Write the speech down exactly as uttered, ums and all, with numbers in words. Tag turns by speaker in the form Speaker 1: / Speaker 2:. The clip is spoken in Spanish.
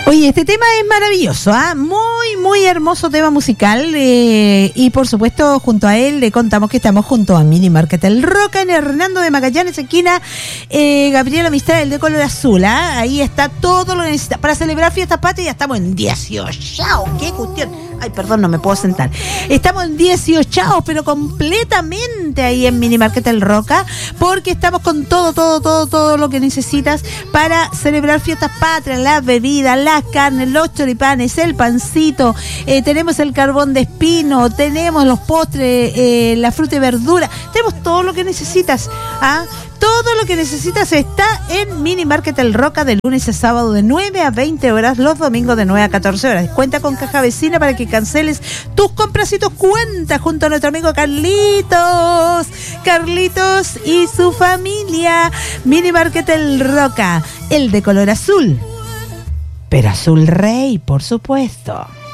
Speaker 1: Oye, este tema es maravilloso, ¿ah? ¿eh? Muy, muy hermoso tema musical. Eh, y por supuesto, junto a él le contamos que estamos junto a Mini Market El Roca en Hernando de Magallanes, esquina eh, Gabriela Mistral, de color azul. ¿eh? Ahí está todo lo que necesita. Para celebrar Fiestas Patrias ya estamos en dieciocho. ¡Qué cuestión! Ay, perdón, no me puedo sentar. Estamos en dieciocho, pero completamente ahí en Mini Market El Roca, porque estamos con todo, todo, todo, todo lo que necesitas para celebrar Fiestas Patrias, las bebidas, las carnes, los choripanes, el pancito, eh, tenemos el carbón de espino, tenemos los postres, eh, la fruta y verdura, tenemos todo lo que necesitas, ¿ah? Todo lo que necesitas está en Mini Market El Roca de lunes a sábado de nueve a veinte horas, los domingos de nueve a catorce horas. Cuenta con caja vecina para que canceles tus compras y tus cuentas junto a nuestro amigo Carlitos. Carlitos y su familia. Mini Market El Roca, el de color azul, pero azul rey, por supuesto.